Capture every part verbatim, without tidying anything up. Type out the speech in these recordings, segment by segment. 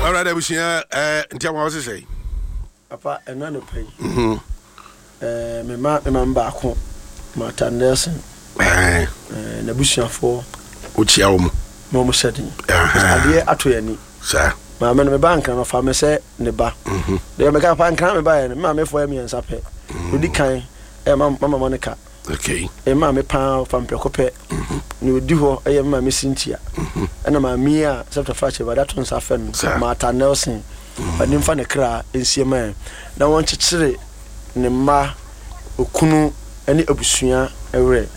All right, abusia eh ntia wa wose say. Papa ena no pay. Mhm. Eh me ma me ma ba ko Martin Nelson. Eh eh na busuafo o chia wo mu. Mo mo shedin. Ade ato yani. Sa. Ma me no me bank na fa me se ne ba. Mhm. De me ka pa nkan me ba ye ma me fo me nsa pe. Odi kan eh mama Monica. Okay. E ma me pa fam prekope. Mhm. Ni odi ho e ma me Cynthia. Mhm. E na ma mi a septa fache ba that one sa fe no. Martin Nelson. Ba nimfa ne kra ensiema. Na won chichire ne ma okunu ani abusua ewre.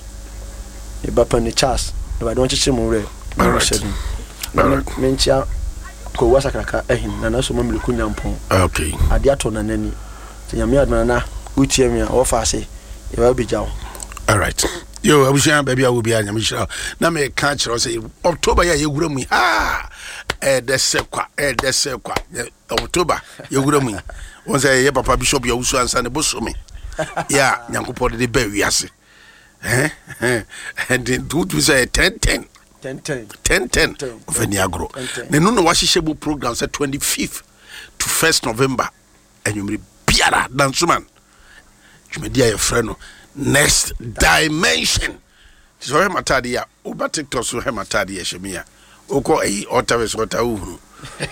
E ba pa ne Charles. Ba don chichire mo wre. Ba shedin. Na me ntia ko wasa kraka ehin na na so mamle kunyampon. Okay. Ade ato na nani. Nyame adana na utie me a wo fa ase. E ba bejaw. All right. Yo, abusia baby I will be anya Michelle. Na me ka kire say October ya yegura mu. Ah. Eh de sekwa, eh de sekwa. October yegura mu. Won say ye papa bishop ya usu ansa ne bosome. Ya, nyankopɔ de ba wiase. Eh? Eh. And do to say ten ten. ten ten. ten ten. Ofani agro. Ne no no wahihye bu program say twenty-fifth to first November. Enyumri biara dansuman. Jumedi aye freno. Next dimension. So he matadi ya oba TikTok so he matadi ya shemia. Oko eh otawes ota uhuru.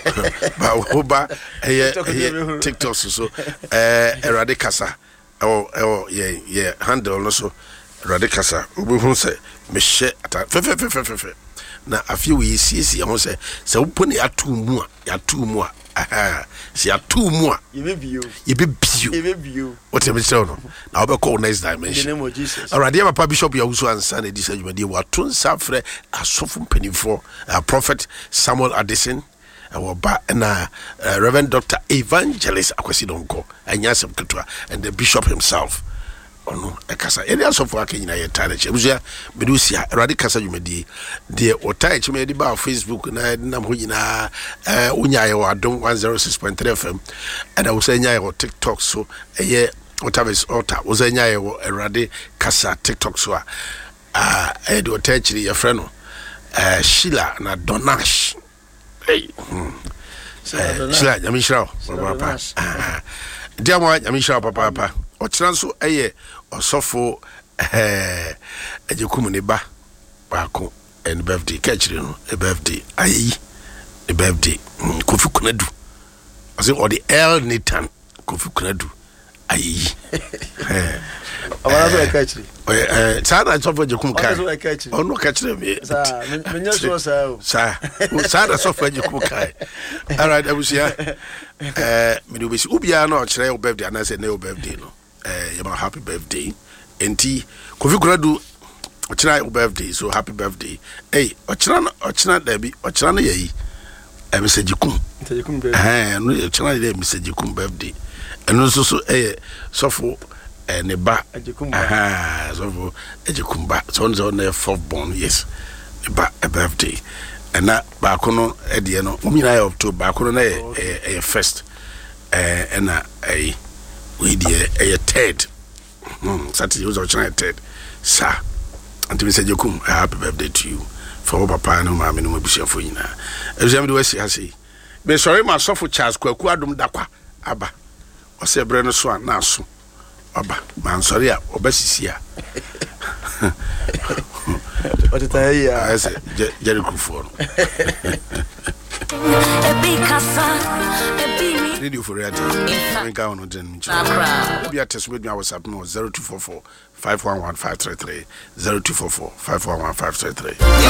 Ba oba eh TikTok so eh erade kasa. Oh oh yeah yeah handle no so erade kasa. Obi hu se me hye ata fe fe fe fe fe. Na afi we siesie ho se se woponi atu mu a ya tu mu a aha se atu mu a ye be bio ye be bio ye be bio what am I saying no na we call next dimension in the name of Jesus. Already papa bishop ya uso ansa na disa dwumade wa ton safre asofo mpanifo prophet Samuel Addison our ba na uh, Reverend Doctor Evangelist Akwesi Donko anya sem ketwa and the bishop himself ono ekasa ene asofo akanyina ye tare che busia bedusia erade kasa dwumadi de otai che me di ba Facebook na na ho nyina eh unyaye wa Adom one oh six point three F M and I was saying nyaye wa TikTok so eye otavis ota was nyaye wa erade kasa TikTok so ah eh de otai chiri ye frɛ no eh Sheila na Donash hey Sheila Yamishra papa ah dia mo Yamishra papa papa o transo eye osofo eh ejekum ne ba baako en birthday kachiri no e birthday ayi e birthday Kofi Kunadu ase o the El Nathan Kofi Kunadu ayi eh abana so kachiri eh sa na sofo ejekum kai ono kachiri me sa menya so sa o sa sa na sofo ejekum kai all right abusia eh me do be si ubia na o kire o birthday na say na o birthday no eh your happy birthday enti Kofi Kunadu ochira your birthday so happy birthday hey ochira ochira da bi ochira na yayi e message kum message birthday eh no ochira na message kum birthday eno so so eh sofo eh ne ba ah sofo ejikum ba so on na fourth born yes ne ba a birthday and na ba kono e de no umina ya October ba kono na eh first eh na eh we dey a third hmm Saturday was a third sir and we say Jokum happy birthday to you for papa no mama no busuafo nyina ebusuam de wasi ase be sorry ma sofo Charles Kwaku Adom dakwa aba o se bre no so na so aba man sorry a obasisi a o te tai ya ase Jerry Krufo no radio for reality in ka on den be attest with me WhatsApp no zero two four four five one one five three three zero two four four five one one five three three